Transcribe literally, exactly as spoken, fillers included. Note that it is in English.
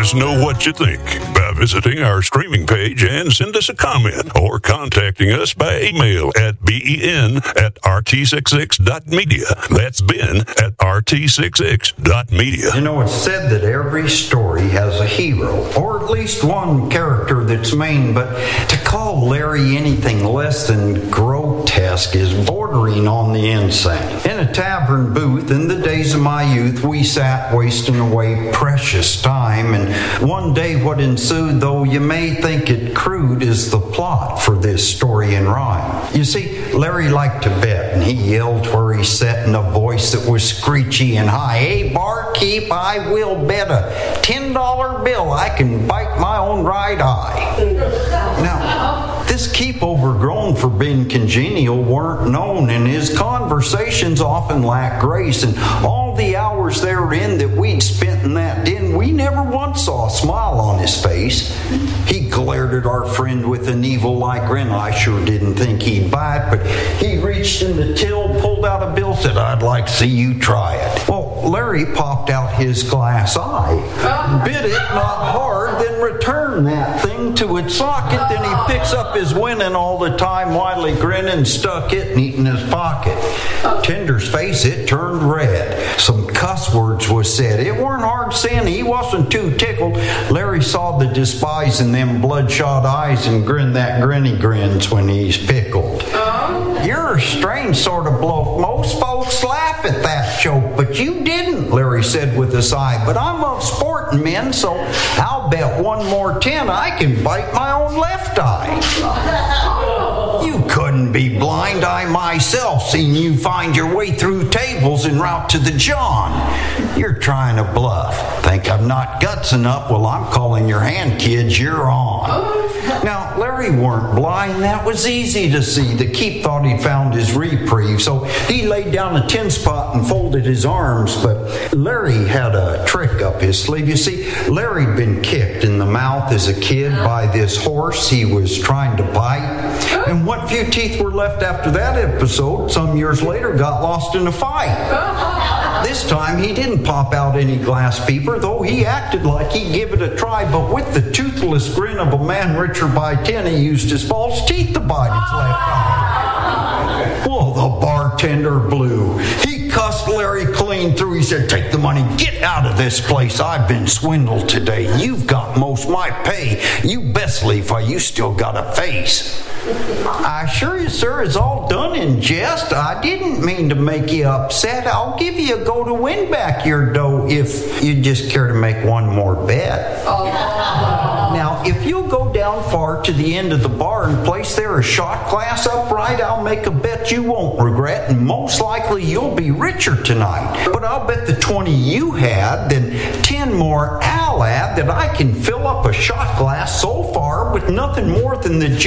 us know what you think by visiting our streaming page and send us a comment or contacting us by email at ben at r t sixty-six dot media. That's Ben at r t sixty-six dot media. You know, it's said that every story has a hero, or at least one character that's main, but to call Larry anything less than grotesque is bordering on the insane. In a tavern booth in the days of my youth, we sat wasting away precious time, and one day what ensued, though you may think it crude, is the plot for this story in rhyme. You see, Larry liked to bet, and he yelled where he sat in a voice that was screechy and high, "Hey, barkeep, I will bet a ten dollar bill I can bite my own right eye." Now, this keep overgrown for being congenial weren't known, and his conversations often lacked grace, and all the hours therein that we'd spent in that den, we never once saw a smile on his face. He glared at our friend with an evil-like grin. I sure didn't think he'd bite, but he reached in the till, pulled out a bill, said, "I'd like to see you try it." Well, Larry popped out his glass eye, bit it not hard, then returned that thing to its socket. Then he picks up his winning all the time, widely grinning, stuck it neat in his pocket. Tender's face, it turned red. Some cuss words was said. It weren't hard sin. He wasn't too tickled. Larry saw the despise in them bloodshot eyes and grinned that grin he grins when he's pickled. "You're a strange sort of bloke. Most folks laugh at that joke, but you didn't," Larry said with a sigh. "But I'm of sporting men, so I'll bet one more ten I can bite my own left eye." "You couldn't be blind. I myself seen you find your way through tables en route to the John. You're trying to bluff. Think I've not guts enough? Well, I'm calling your hand, kids. You're on." Now, Larry weren't blind. That was easy to see. The keep thought he'd found his reprieve, so he laid down a tin spot and folded his arms. But Larry had a trick up his sleeve. You see, Larry'd been kicked in the mouth as a kid by this horse he was trying to bite. And what few teeth were left after that episode, some years later, got lost in a fight. This time, he didn't pop out any glass peeper, though he acted like he'd give it a try, but with the toothless grin of a man richer by ten, he used his false teeth to bite his left eye. Well, the bartender blew. He cussed Larry clean through. He said, "Take the money, get out of this place. I've been swindled today. You've got most my pay. You best leave while you still got a face." "I assure you, sir, it's all done in jest. I didn't mean to make you upset. I'll give you a go to win back your dough if you just care to make one more bet." Now, if you'll go down far to the end of the bar and place there a shot glass upright, I'll make a bet you won't regret, and most likely you'll be richer tonight. But I'll bet the twenty you had, then ten more I'll add, that I can fill up a shot glass so far with nothing more than the